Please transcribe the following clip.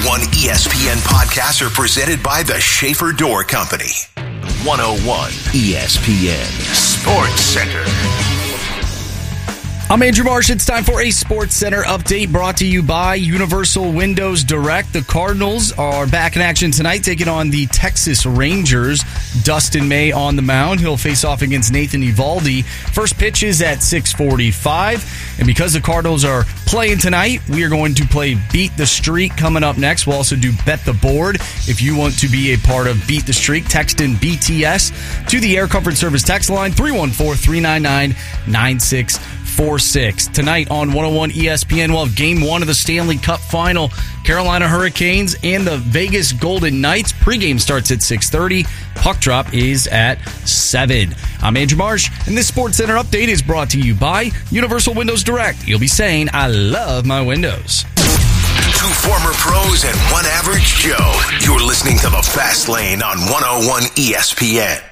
101 ESPN podcasts are presented by the Schaefer Door Company. 101 ESPN Sports Center. I'm Andrew Marsh. It's time for a Sports Center update brought to you by Universal Windows Direct. The Cardinals are back in action tonight, taking on the Texas Rangers. Dustin May on the mound. He'll face off against Nathan Eovaldi. First pitch is at 6:45. And because the Cardinals are playing tonight, we are going to play Beat the Streak coming up next. We'll also do Bet the Board. If you want to be a part of Beat the Streak, text in BTS to the Air Comfort Service text line 314-399-9646. Tonight on 101 ESPN, we'll have Game 1 of the Stanley Cup Final. Carolina Hurricanes and the Vegas Golden Knights. Pregame starts at 6:30. Puck drop is at 7. I'm Andrew Marsh, and this Sports Center update is brought to you by Universal Windows Direct. You'll be saying, I love my windows. 2 former pros and 1 average Joe. You're listening to The Fast Lane on 101 ESPN.